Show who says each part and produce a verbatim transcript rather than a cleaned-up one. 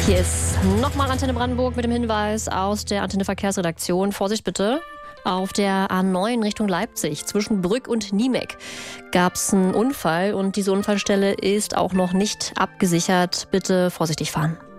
Speaker 1: Hier ist nochmal Antenne Brandenburg mit dem Hinweis aus der Antenne Verkehrsredaktion. Vorsicht bitte. Auf der A neun Richtung Leipzig zwischen Brück und Niemek gab es einen Unfall und diese Unfallstelle ist auch noch nicht abgesichert. Bitte vorsichtig fahren.